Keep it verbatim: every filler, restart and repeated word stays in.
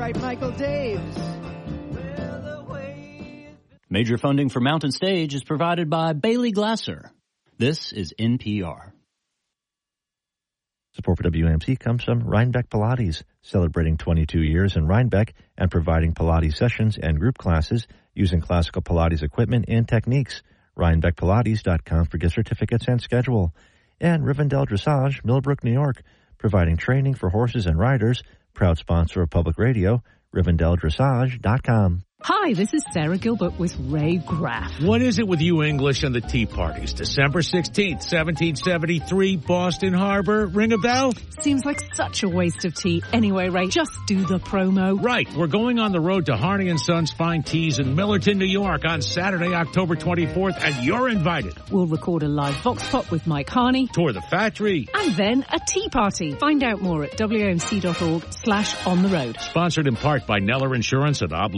right, Michael Daves. Major funding for Mountain Stage is provided by Bailey Glasser. This is N P R. Support for W A M C comes from Rhinebeck Pilates, celebrating twenty-two years in Rhinebeck and providing Pilates sessions and group classes using classical Pilates equipment and techniques. Rhinebeck Pilates dot com for gift certificates and schedule. And Rivendell Dressage, Millbrook, New York, providing training for horses and riders. Proud sponsor of Public Radio. Rivendell Dressage dot com. Hi, this is Sarah Gilbert with Ray Graff. What is it with you English and the tea parties? December sixteenth, seventeen seventy-three, Boston Harbor. Ring a bell? Seems like such a waste of tea. Anyway, Ray, just do the promo. Right. We're going on the road to Harney and Sons Fine Teas in Millerton, New York on Saturday, October twenty-fourth, and you're invited. We'll record a live Vox Pop with Mike Harney. Tour the factory. And then a tea party. Find out more at W A M C dot org slash on the road. Sponsored in part by Neller Insurance and Obl